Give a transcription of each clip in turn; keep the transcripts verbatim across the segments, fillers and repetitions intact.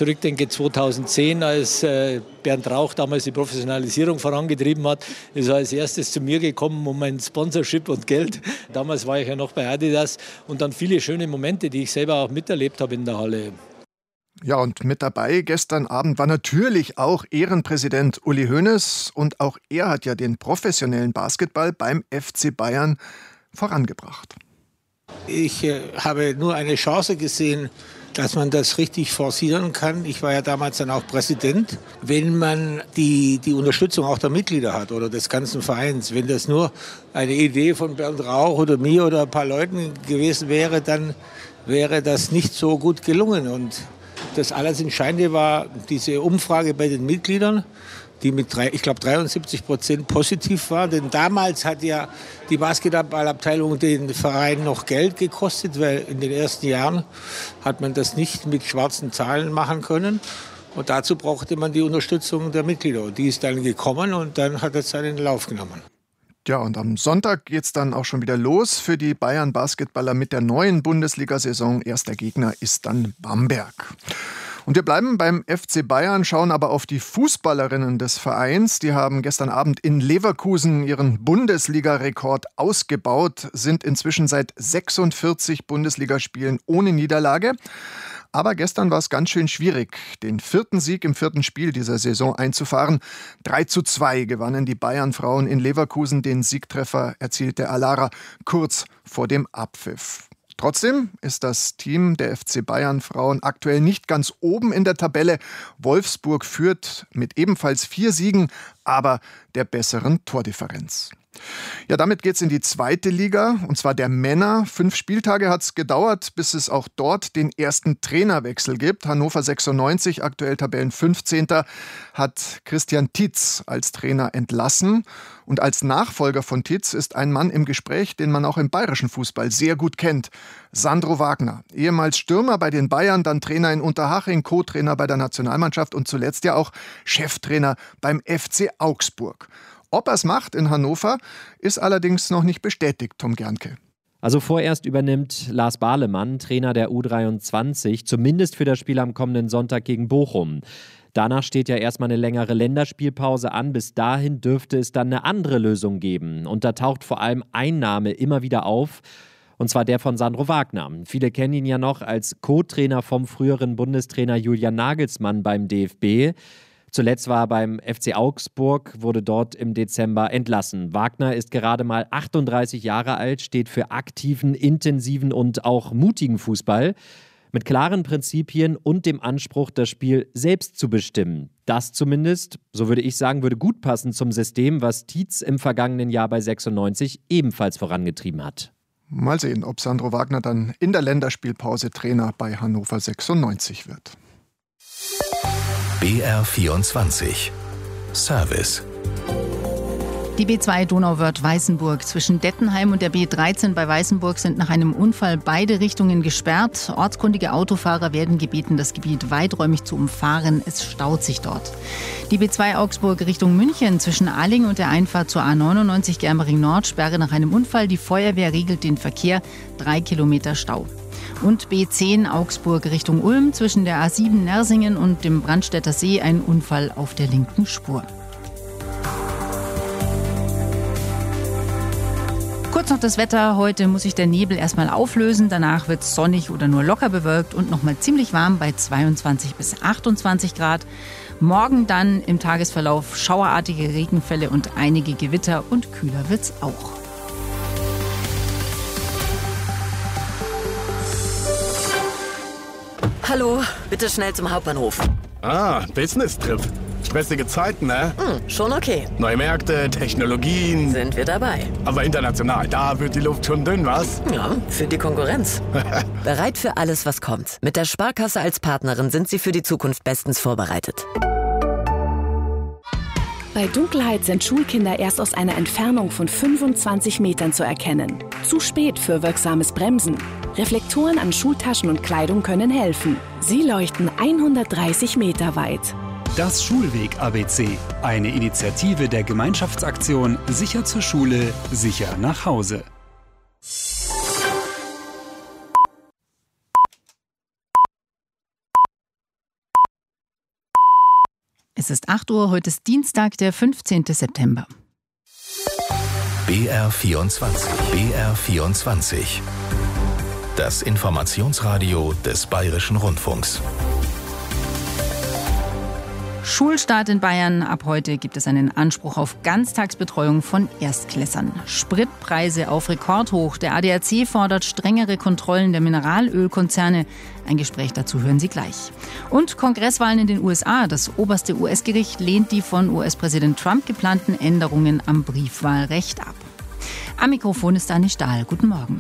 zurückdenke, zweitausendzehn, als äh, Bernd Rauch damals die Professionalisierung vorangetrieben hat, ist er als erstes zu mir gekommen um ein Sponsorship und Geld. Damals war ich ja noch bei Adidas und dann viele schöne Momente, die ich selber auch miterlebt habe in der Halle. Ja, und mit dabei gestern Abend war natürlich auch Ehrenpräsident Uli Hoeneß. Und auch er hat ja den professionellen Basketball beim F C Bayern vorangebracht. Ich äh, habe nur eine Chance gesehen, dass man das richtig forcieren kann. Ich war ja damals dann auch Präsident. Wenn man die, die Unterstützung auch der Mitglieder hat oder des ganzen Vereins, wenn das nur eine Idee von Bernd Rauch oder mir oder ein paar Leuten gewesen wäre, dann wäre das nicht so gut gelungen. Und das alles Entscheidende war diese Umfrage bei den Mitgliedern, die mit, drei, ich glaube, dreiundsiebzig Prozent positiv war. Denn damals hat ja die Basketballabteilung den Verein noch Geld gekostet, weil in den ersten Jahren hat man das nicht mit schwarzen Zahlen machen können. Und dazu brauchte man die Unterstützung der Mitglieder. Und die ist dann gekommen und dann hat es seinen Lauf genommen. Ja, und am Sonntag geht's dann auch schon wieder los für die Bayern-Basketballer mit der neuen Bundesliga-Saison. Erster Gegner ist dann Bamberg. Und wir bleiben beim F C Bayern, schauen aber auf die Fußballerinnen des Vereins. Die haben gestern Abend in Leverkusen ihren Bundesliga-Rekord ausgebaut, sind inzwischen seit sechsundvierzig Bundesligaspielen ohne Niederlage. Aber gestern war es ganz schön schwierig, den vierten Sieg im vierten Spiel dieser Saison einzufahren. drei zu zwei gewannen die Bayern-Frauen in Leverkusen. Den Siegtreffer erzielte Alara kurz vor dem Abpfiff. Trotzdem ist das Team der F C Bayern-Frauen aktuell nicht ganz oben in der Tabelle. Wolfsburg führt mit ebenfalls vier Siegen, aber der besseren Tordifferenz. Ja, damit geht's in die zweite Liga, und zwar der Männer. Fünf Spieltage hat's gedauert, bis es auch dort den ersten Trainerwechsel gibt. Hannover sechsundneunzig, aktuell Tabellenfünfzehnter, hat Christian Tietz als Trainer entlassen. Und als Nachfolger von Tietz ist ein Mann im Gespräch, den man auch im bayerischen Fußball sehr gut kennt. Sandro Wagner, ehemals Stürmer bei den Bayern, dann Trainer in Unterhaching, Co-Trainer bei der Nationalmannschaft und zuletzt ja auch Cheftrainer beim F C Augsburg. Ob er es macht in Hannover, ist allerdings noch nicht bestätigt, Tom Gernke. Also vorerst übernimmt Lars Bahlemann, Trainer der U dreiundzwanzig, zumindest für das Spiel am kommenden Sonntag gegen Bochum. Danach steht ja erstmal eine längere Länderspielpause an. Bis dahin dürfte es dann eine andere Lösung geben. Und da taucht vor allem ein Name immer wieder auf, und zwar der von Sandro Wagner. Viele kennen ihn ja noch als Co-Trainer vom früheren Bundestrainer Julian Nagelsmann beim D F B. Zuletzt war er beim F C Augsburg, wurde dort im Dezember entlassen. Wagner ist gerade mal achtunddreißig Jahre alt, steht für aktiven, intensiven und auch mutigen Fußball mit klaren Prinzipien und dem Anspruch, das Spiel selbst zu bestimmen. Das zumindest, so würde ich sagen, würde gut passen zum System, was Tietz im vergangenen Jahr bei sechsundneunzig ebenfalls vorangetrieben hat. Mal sehen, ob Sandro Wagner dann in der Länderspielpause Trainer bei Hannover sechsundneunzig wird. B R vierundzwanzig Service. Die B zwei Donauwörth-Weißenburg zwischen Dettenheim und der B dreizehn bei Weißenburg sind nach einem Unfall beide Richtungen gesperrt. Ortskundige Autofahrer werden gebeten, das Gebiet weiträumig zu umfahren. Es staut sich dort. Die B zwei Augsburg Richtung München zwischen Ahling und der Einfahrt zur A neunundneunzig Germering Nord Sperre nach einem Unfall. Die Feuerwehr regelt den Verkehr. Drei Kilometer Stau. Und B zehn Augsburg Richtung Ulm zwischen der A sieben Nersingen und dem Brandstätter See ein Unfall auf der linken Spur. Kurz noch das Wetter. Heute muss sich der Nebel erstmal auflösen. Danach wird es sonnig oder nur locker bewölkt und nochmal ziemlich warm bei zweiundzwanzig bis achtundzwanzig Grad. Morgen dann im Tagesverlauf schauerartige Regenfälle und einige Gewitter und kühler wird's auch. Hallo, bitte schnell zum Hauptbahnhof. Ah, Business-Trip. Stressige Zeiten, ne? Hm, schon okay. Neue Märkte, Technologien. Sind wir dabei. Aber international, da wird die Luft schon dünn, was? Ja, für die Konkurrenz. Bereit für alles, was kommt. Mit der Sparkasse als Partnerin sind Sie für die Zukunft bestens vorbereitet. Bei Dunkelheit sind Schulkinder erst aus einer Entfernung von fünfundzwanzig Metern zu erkennen. Zu spät für wirksames Bremsen. Reflektoren an Schultaschen und Kleidung können helfen. Sie leuchten hundertdreißig Meter weit. Das Schulweg-A B C. Eine Initiative der Gemeinschaftsaktion Sicher zur Schule, sicher nach Hause. Es ist acht Uhr, heute ist Dienstag, der fünfzehnten September. B R vierundzwanzig. B R vierundzwanzig. Das Informationsradio des Bayerischen Rundfunks. Schulstart in Bayern. Ab heute gibt es einen Anspruch auf Ganztagsbetreuung von Erstklässern. Spritpreise auf Rekordhoch. Der A D A C fordert strengere Kontrollen der Mineralölkonzerne. Ein Gespräch dazu hören Sie gleich. Und Kongresswahlen in den U S A. Das oberste U S-Gericht lehnt die von U S-Präsident Trump geplanten Änderungen am Briefwahlrecht ab. Am Mikrofon ist Anne Stahl. Guten Morgen.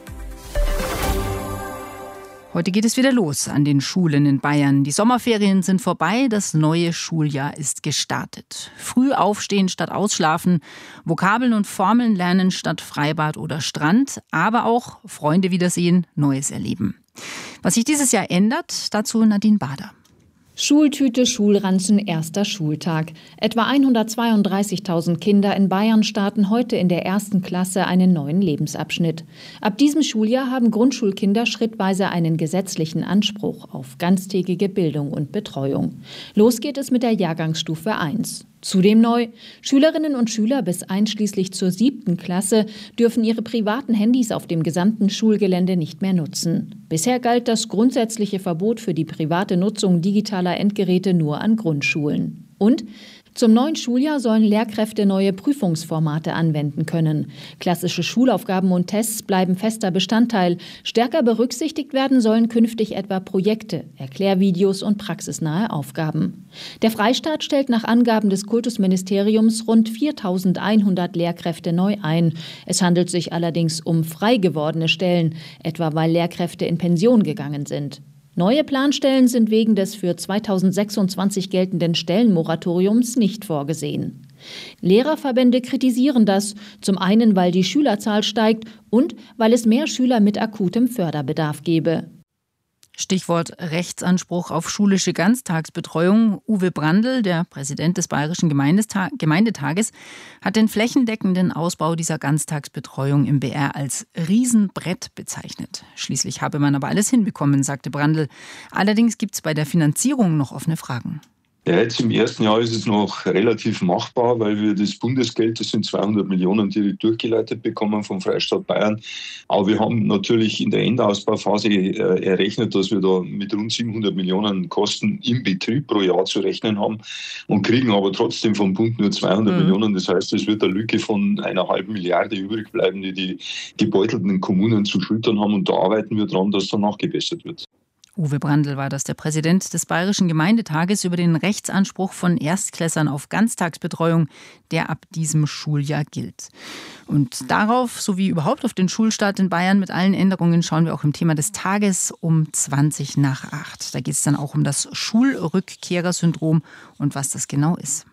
Heute geht es wieder los an den Schulen in Bayern. Die Sommerferien sind vorbei, das neue Schuljahr ist gestartet. Früh aufstehen statt ausschlafen, Vokabeln und Formeln lernen statt Freibad oder Strand, aber auch Freunde wiedersehen, Neues erleben. Was sich dieses Jahr ändert, dazu Nadine Bader. Schultüte, Schulranzen, erster Schultag. Etwa hundertzweiunddreißigtausend Kinder in Bayern starten heute in der ersten Klasse einen neuen Lebensabschnitt. Ab diesem Schuljahr haben Grundschulkinder schrittweise einen gesetzlichen Anspruch auf ganztägige Bildung und Betreuung. Los geht es mit der Jahrgangsstufe eins. Zudem neu: Schülerinnen und Schüler bis einschließlich zur siebten Klasse dürfen ihre privaten Handys auf dem gesamten Schulgelände nicht mehr nutzen. Bisher galt das grundsätzliche Verbot für die private Nutzung digitaler Endgeräte nur an Grundschulen. Und zum neuen Schuljahr sollen Lehrkräfte neue Prüfungsformate anwenden können. Klassische Schulaufgaben und Tests bleiben fester Bestandteil. Stärker berücksichtigt werden sollen künftig etwa Projekte, Erklärvideos und praxisnahe Aufgaben. Der Freistaat stellt nach Angaben des Kultusministeriums rund viertausendeinhundert Lehrkräfte neu ein. Es handelt sich allerdings um frei gewordene Stellen, etwa weil Lehrkräfte in Pension gegangen sind. Neue Planstellen sind wegen des für zweitausendsechsundzwanzig geltenden Stellenmoratoriums nicht vorgesehen. Lehrerverbände kritisieren das, zum einen, weil die Schülerzahl steigt und weil es mehr Schüler mit akutem Förderbedarf gebe. Stichwort Rechtsanspruch auf schulische Ganztagsbetreuung. Uwe Brandl, der Präsident des Bayerischen Gemeindetages, hat den flächendeckenden Ausbau dieser Ganztagsbetreuung im B R als Riesenbrett bezeichnet. Schließlich habe man aber alles hinbekommen, sagte Brandl. Allerdings gibt es bei der Finanzierung noch offene Fragen. Ja, jetzt im ersten Jahr ist es noch relativ machbar, weil wir das Bundesgeld, das sind zweihundert Millionen, direkt durchgeleitet bekommen vom Freistaat Bayern. Aber wir haben natürlich in der Endausbauphase äh, errechnet, dass wir da mit rund siebenhundert Millionen Kosten im Betrieb pro Jahr zu rechnen haben und kriegen aber trotzdem vom Bund nur zweihundert mhm. Millionen. Das heißt, es wird eine Lücke von einer halben Milliarde übrig bleiben, die die gebeutelten Kommunen zu schultern haben. Und da arbeiten wir dran, dass da nachgebessert wird. Uwe Brandl war das, der Präsident des Bayerischen Gemeindetages, über den Rechtsanspruch von Erstklässern auf Ganztagsbetreuung, der ab diesem Schuljahr gilt. Und darauf, sowie überhaupt auf den Schulstart in Bayern mit allen Änderungen, schauen wir auch im Thema des Tages um zwanzig nach acht. Da geht es dann auch um das Schulrückkehrersyndrom und was das genau ist.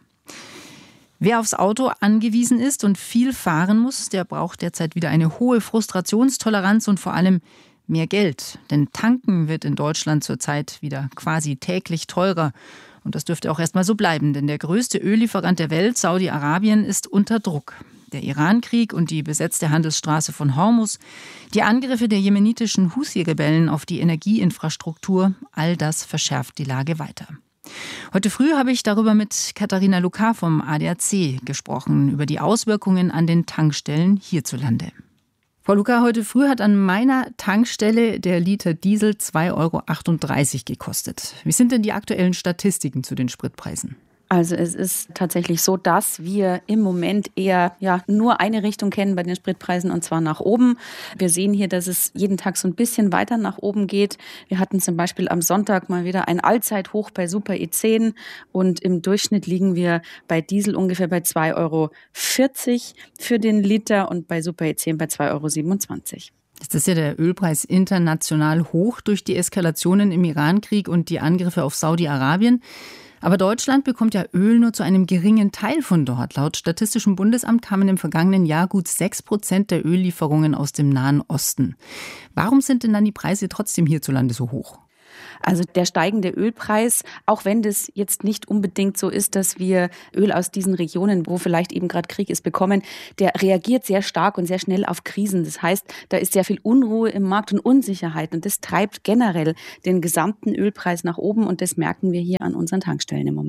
Wer aufs Auto angewiesen ist und viel fahren muss, der braucht derzeit wieder eine hohe Frustrationstoleranz und vor allem mehr Geld. Denn tanken wird in Deutschland zurzeit wieder quasi täglich teurer. Und das dürfte auch erstmal so bleiben, denn der größte Öllieferant der Welt, Saudi-Arabien, ist unter Druck. Der Iran-Krieg und die besetzte Handelsstraße von Hormuz, die Angriffe der jemenitischen Husi-Rebellen auf die Energieinfrastruktur, all das verschärft die Lage weiter. Heute früh habe ich darüber mit Katharina Luka vom A D A C gesprochen, über die Auswirkungen an den Tankstellen hierzulande. Frau Luka, heute früh hat an meiner Tankstelle der Liter Diesel zwei Euro achtunddreißig gekostet. Wie sind denn die aktuellen Statistiken zu den Spritpreisen? Also es ist tatsächlich so, dass wir im Moment eher ja nur eine Richtung kennen bei den Spritpreisen, und zwar nach oben. Wir sehen hier, dass es jeden Tag so ein bisschen weiter nach oben geht. Wir hatten zum Beispiel am Sonntag mal wieder ein Allzeithoch bei Super E zehn und im Durchschnitt liegen wir bei Diesel ungefähr bei zwei Euro vierzig für den Liter und bei Super E zehn bei zwei Euro siebenundzwanzig. Jetzt ist ja der Ölpreis international hoch durch die Eskalationen im Iran-Krieg und die Angriffe auf Saudi-Arabien. Aber Deutschland bekommt ja Öl nur zu einem geringen Teil von dort. Laut Statistischem Bundesamt kamen im vergangenen Jahr gut sechs Prozent der Öllieferungen aus dem Nahen Osten. Warum sind denn dann die Preise trotzdem hierzulande so hoch? Also der steigende Ölpreis, auch wenn das jetzt nicht unbedingt so ist, dass wir Öl aus diesen Regionen, wo vielleicht eben gerade Krieg ist, bekommen, der reagiert sehr stark und sehr schnell auf Krisen. Das heißt, da ist sehr viel Unruhe im Markt und Unsicherheit und das treibt generell den gesamten Ölpreis nach oben und das merken wir hier an unseren Tankstellen im Moment.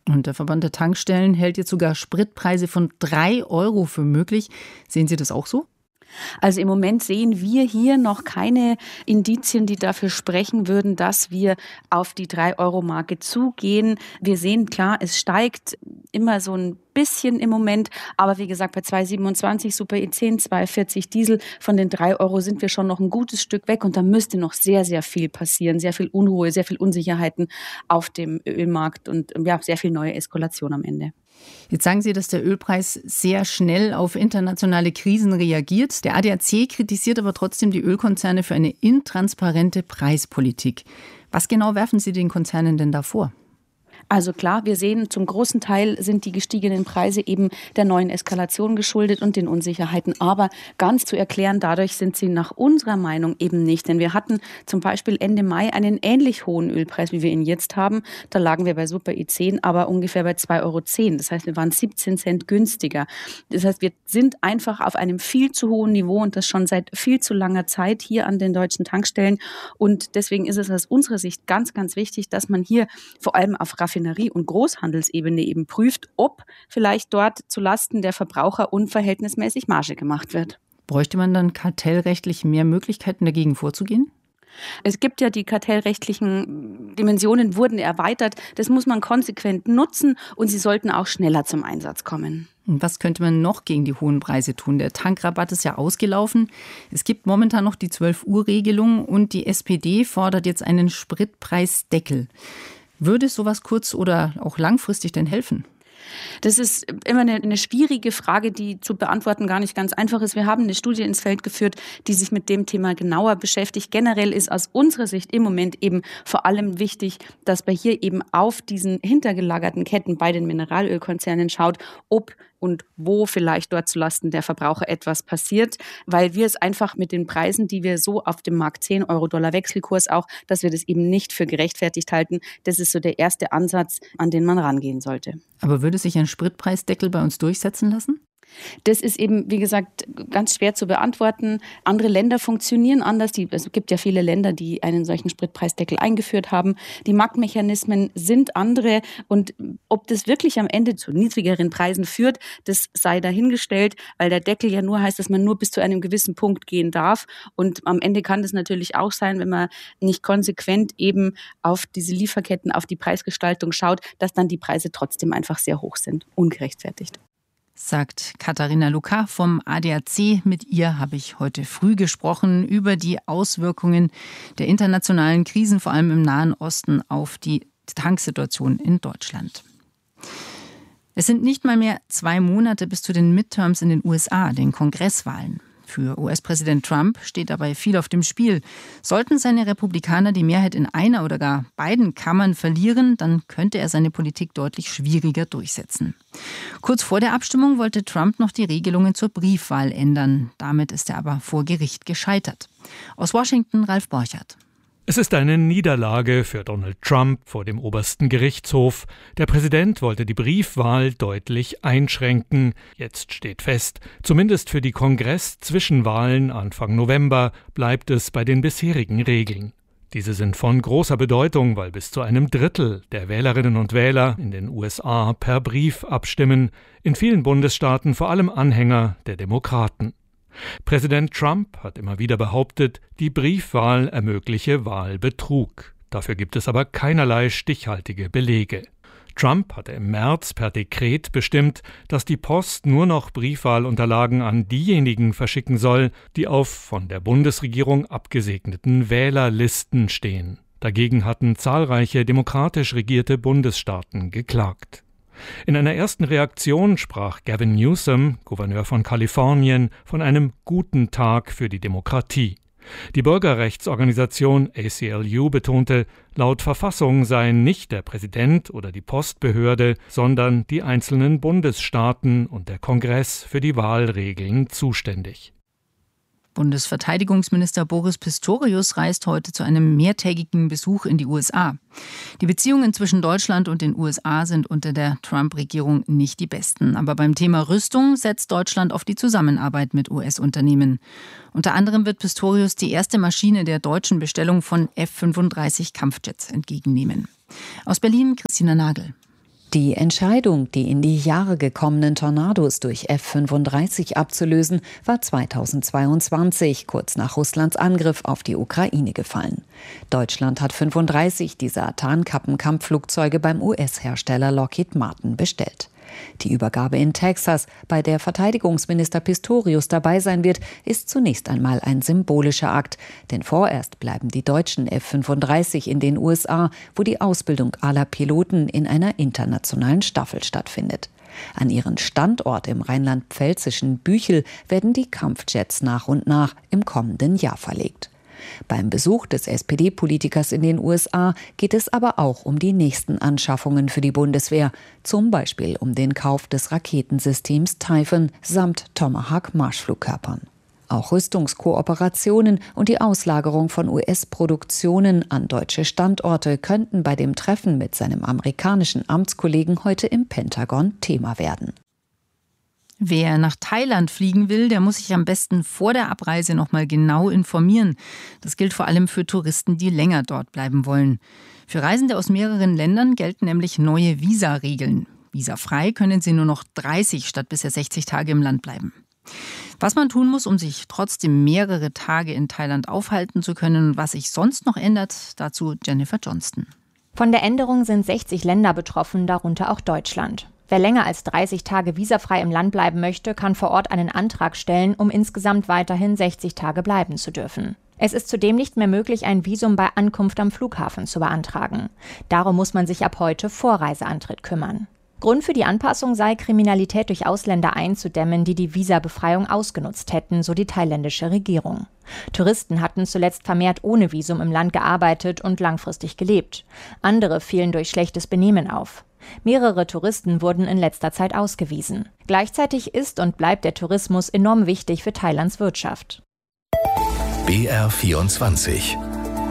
Und der Verband der Tankstellen hält jetzt sogar Spritpreise von drei Euro für möglich. Sehen Sie das auch so? Also im Moment sehen wir hier noch keine Indizien, die dafür sprechen würden, dass wir auf die drei Euro Marke zugehen. Wir sehen klar, es steigt immer so ein bisschen im Moment, aber wie gesagt, bei zwei Komma siebenundzwanzig Super E zehn, zwei Komma vierzig Diesel, von den drei Euro sind wir schon noch ein gutes Stück weg und da müsste noch sehr, sehr viel passieren, sehr viel Unruhe, sehr viel Unsicherheiten auf dem Ölmarkt und ja, sehr viel neue Eskalation am Ende. Jetzt sagen Sie, dass der Ölpreis sehr schnell auf internationale Krisen reagiert. Der A D A C kritisiert aber trotzdem die Ölkonzerne für eine intransparente Preispolitik. Was genau werfen Sie den Konzernen denn da vor? Also klar, wir sehen, zum großen Teil sind die gestiegenen Preise eben der neuen Eskalation geschuldet und den Unsicherheiten. Aber ganz zu erklären, dadurch sind sie nach unserer Meinung eben nicht. Denn wir hatten zum Beispiel Ende Mai einen ähnlich hohen Ölpreis, wie wir ihn jetzt haben. Da lagen wir bei Super E zehn aber ungefähr bei zwei Euro zehn. Das heißt, wir waren siebzehn Cent günstiger. Das heißt, wir sind einfach auf einem viel zu hohen Niveau und das schon seit viel zu langer Zeit hier an den deutschen Tankstellen. Und deswegen ist es aus unserer Sicht ganz, ganz wichtig, dass man hier vor allem auf Raffinerie und Großhandelsebene eben prüft, ob vielleicht dort zulasten der Verbraucher unverhältnismäßig Marge gemacht wird. Bräuchte man dann kartellrechtlich mehr Möglichkeiten, dagegen vorzugehen? Es gibt ja die kartellrechtlichen Dimensionen, wurden erweitert. Das muss man konsequent nutzen und sie sollten auch schneller zum Einsatz kommen. Und was könnte man noch gegen die hohen Preise tun? Der Tankrabatt ist ja ausgelaufen. Es gibt momentan noch die zwölf Uhr Regelung und die S P D fordert jetzt einen Spritpreisdeckel. Würde sowas kurz- oder auch langfristig denn helfen? Das ist immer eine, eine schwierige Frage, die zu beantworten gar nicht ganz einfach ist. Wir haben eine Studie ins Feld geführt, die sich mit dem Thema genauer beschäftigt. Generell ist aus unserer Sicht im Moment eben vor allem wichtig, dass man hier eben auf diesen hintergelagerten Ketten bei den Mineralölkonzernen schaut, ob und wo vielleicht dort zulasten der Verbraucher etwas passiert, weil wir es einfach mit den Preisen, die wir so auf dem Markt zehn Euro Dollar Wechselkurs auch, dass wir das eben nicht für gerechtfertigt halten. Das ist so der erste Ansatz, an den man rangehen sollte. Aber würde sich ein Spritpreisdeckel bei uns durchsetzen lassen? Das ist eben, wie gesagt, ganz schwer zu beantworten. Andere Länder funktionieren anders. Die, es gibt ja viele Länder, die einen solchen Spritpreisdeckel eingeführt haben. Die Marktmechanismen sind andere. Und ob das wirklich am Ende zu niedrigeren Preisen führt, das sei dahingestellt, weil der Deckel ja nur heißt, dass man nur bis zu einem gewissen Punkt gehen darf. Und am Ende kann das natürlich auch sein, wenn man nicht konsequent eben auf diese Lieferketten, auf die Preisgestaltung schaut, dass dann die Preise trotzdem einfach sehr hoch sind, ungerechtfertigt. Sagt Katharina Luka vom A D A C. Mit ihr habe ich heute früh gesprochen über die Auswirkungen der internationalen Krisen, vor allem im Nahen Osten, auf die Tanksituation in Deutschland. Es sind nicht mal mehr zwei Monate bis zu den Midterms in den U S A, den Kongresswahlen. Für U S-Präsident Trump steht dabei viel auf dem Spiel. Sollten seine Republikaner die Mehrheit in einer oder gar beiden Kammern verlieren, dann könnte er seine Politik deutlich schwieriger durchsetzen. Kurz vor der Abstimmung wollte Trump noch die Regelungen zur Briefwahl ändern. Damit ist er aber vor Gericht gescheitert. Aus Washington Ralf Borchert. Es ist eine Niederlage für Donald Trump vor dem obersten Gerichtshof. Der Präsident wollte die Briefwahl deutlich einschränken. Jetzt steht fest, zumindest für die Kongress-Zwischenwahlen Anfang November bleibt es bei den bisherigen Regeln. Diese sind von großer Bedeutung, weil bis zu einem Drittel der Wählerinnen und Wähler in den U S A per Brief abstimmen, in vielen Bundesstaaten vor allem Anhänger der Demokraten. Präsident Trump hat immer wieder behauptet, die Briefwahl ermögliche Wahlbetrug. Dafür gibt es aber keinerlei stichhaltige Belege. Trump hatte im März per Dekret bestimmt, dass die Post nur noch Briefwahlunterlagen an diejenigen verschicken soll, die auf von der Bundesregierung abgesegneten Wählerlisten stehen. Dagegen hatten zahlreiche demokratisch regierte Bundesstaaten geklagt. In einer ersten Reaktion sprach Gavin Newsom, Gouverneur von Kalifornien, von einem guten Tag für die Demokratie. Die Bürgerrechtsorganisation A C L U betonte, laut Verfassung seien nicht der Präsident oder die Postbehörde, sondern die einzelnen Bundesstaaten und der Kongress für die Wahlregeln zuständig. Bundesverteidigungsminister Boris Pistorius reist heute zu einem mehrtägigen Besuch in die U S A. Die Beziehungen zwischen Deutschland und den U S A sind unter der Trump-Regierung nicht die besten. Aber beim Thema Rüstung setzt Deutschland auf die Zusammenarbeit mit U S-Unternehmen. Unter anderem wird Pistorius die erste Maschine der deutschen Bestellung von F fünfunddreißig Kampfjets entgegennehmen. Aus Berlin Christina Nagel. Die Entscheidung, die in die Jahre gekommenen Tornados durch F fünfunddreißig abzulösen, war zweitausendzweiundzwanzig, kurz nach Russlands Angriff auf die Ukraine gefallen. Deutschland hat fünfunddreißig dieser Tarnkappenkampfflugzeuge beim U S-Hersteller Lockheed Martin bestellt. Die Übergabe in Texas, bei der Verteidigungsminister Pistorius dabei sein wird, ist zunächst einmal ein symbolischer Akt. Denn vorerst bleiben die deutschen F fünfunddreißig in den U S A, wo die Ausbildung aller Piloten in einer internationalen Staffel stattfindet. An ihren Standort im rheinland-pfälzischen Büchel werden die Kampfjets nach und nach im kommenden Jahr verlegt. Beim Besuch des S P D-Politikers in den U S A geht es aber auch um die nächsten Anschaffungen für die Bundeswehr, zum Beispiel um den Kauf des Raketensystems Typhoon samt Tomahawk-Marschflugkörpern. Auch Rüstungskooperationen und die Auslagerung von U S-Produktionen an deutsche Standorte könnten bei dem Treffen mit seinem amerikanischen Amtskollegen heute im Pentagon Thema werden. Wer nach Thailand fliegen will, der muss sich am besten vor der Abreise noch mal genau informieren. Das gilt vor allem für Touristen, die länger dort bleiben wollen. Für Reisende aus mehreren Ländern gelten nämlich neue Visa-Regeln. Visafrei können sie nur noch dreißig statt bisher sechzig Tage im Land bleiben. Was man tun muss, um sich trotzdem mehrere Tage in Thailand aufhalten zu können und was sich sonst noch ändert, dazu Jennifer Johnston. Von der Änderung sind sechzig Länder betroffen, darunter auch Deutschland. Wer länger als dreißig Tage visafrei im Land bleiben möchte, kann vor Ort einen Antrag stellen, um insgesamt weiterhin sechzig Tage bleiben zu dürfen. Es ist zudem nicht mehr möglich, ein Visum bei Ankunft am Flughafen zu beantragen. Darum muss man sich ab heute vor Reiseantritt kümmern. Grund für die Anpassung sei, Kriminalität durch Ausländer einzudämmen, die die Visabefreiung ausgenutzt hätten, so die thailändische Regierung. Touristen hatten zuletzt vermehrt ohne Visum im Land gearbeitet und langfristig gelebt. Andere fielen durch schlechtes Benehmen auf. Mehrere Touristen wurden in letzter Zeit ausgewiesen. Gleichzeitig ist und bleibt der Tourismus enorm wichtig für Thailands Wirtschaft. B R vierundzwanzig.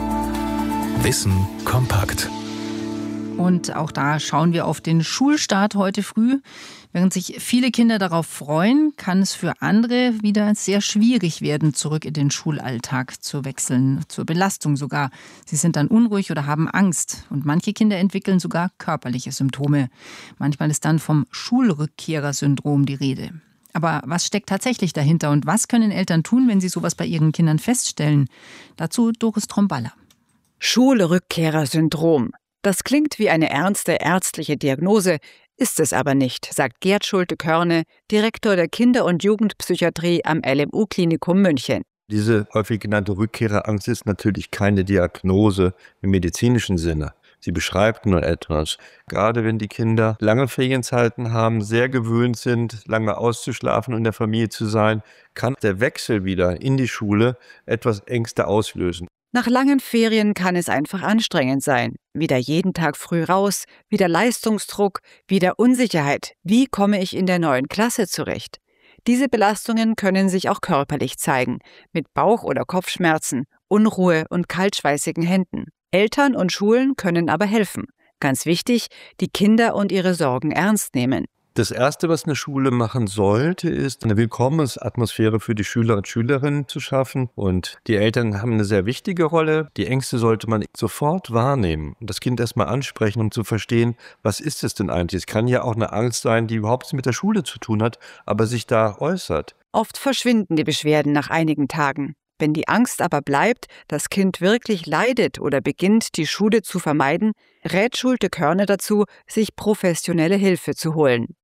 Wissen kompakt. Und auch da schauen wir auf den Schulstart heute früh. Während sich viele Kinder darauf freuen, kann es für andere wieder sehr schwierig werden, zurück in den Schulalltag zu wechseln, zur Belastung sogar. Sie sind dann unruhig oder haben Angst. Und manche Kinder entwickeln sogar körperliche Symptome. Manchmal ist dann vom Schulrückkehrersyndrom die Rede. Aber was steckt tatsächlich dahinter und was können Eltern tun, wenn sie sowas bei ihren Kindern feststellen? Dazu Doris Tromballa. Schulrückkehrersyndrom. Das klingt wie eine ernste ärztliche Diagnose, ist es aber nicht, sagt Gerd Schulte-Körne, Direktor der Kinder- und Jugendpsychiatrie am L M U-Klinikum München. Diese häufig genannte Rückkehrerangst ist natürlich keine Diagnose im medizinischen Sinne. Sie beschreibt nur etwas. Gerade wenn die Kinder lange Ferienzeiten haben, sehr gewöhnt sind, lange auszuschlafen und in der Familie zu sein, kann der Wechsel wieder in die Schule etwas Ängste auslösen. Nach langen Ferien kann es einfach anstrengend sein. Wieder jeden Tag früh raus, wieder Leistungsdruck, wieder Unsicherheit. Wie komme ich in der neuen Klasse zurecht? Diese Belastungen können sich auch körperlich zeigen, mit Bauch- oder Kopfschmerzen, Unruhe und kaltschweißigen Händen. Eltern und Schulen können aber helfen. Ganz wichtig, die Kinder und ihre Sorgen ernst nehmen. Das Erste, was eine Schule machen sollte, ist, eine Willkommensatmosphäre für die Schüler und Schülerinnen zu schaffen. Und die Eltern haben eine sehr wichtige Rolle. Die Ängste sollte man sofort wahrnehmen und das Kind erstmal ansprechen, um zu verstehen, was ist es denn eigentlich? Es kann ja auch eine Angst sein, die überhaupt nichts mit der Schule zu tun hat, aber sich da äußert. Oft verschwinden die Beschwerden nach einigen Tagen. Wenn die Angst aber bleibt, das Kind wirklich leidet oder beginnt, die Schule zu vermeiden, rät Schulte-Körne dazu, sich professionelle Hilfe zu holen.